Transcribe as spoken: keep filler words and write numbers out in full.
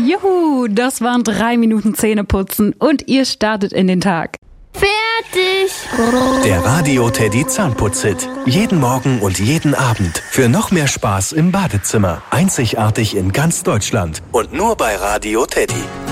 Juhu, das waren drei Minuten Zähneputzen und ihr startet in den Tag. Fertig! Der Radio Teddy Zahnputz-Hit. Jeden Morgen und jeden Abend. Für noch mehr Spaß im Badezimmer. Einzigartig in ganz Deutschland. Und nur bei Radio Teddy.